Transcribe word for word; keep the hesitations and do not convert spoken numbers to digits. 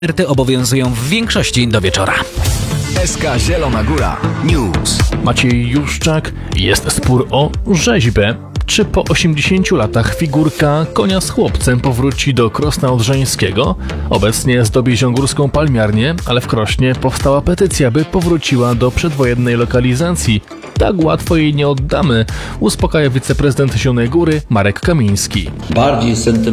Alerty obowiązują w większości do wieczora. S K Zielona Góra News. Maciej Juszczak. Jest spór o rzeźbę. Czy po osiemdziesięciu latach figurka konia z chłopcem powróci do Krosna Odrzańskiego? Obecnie zdobi ziągórską palmiarnię, ale w Krośnie powstała petycja, by powróciła do przedwojennej lokalizacji. Tak łatwo jej nie oddamy, uspokaja wiceprezydent Zielonej Góry Marek Kamiński. Bardziej sentymentalnie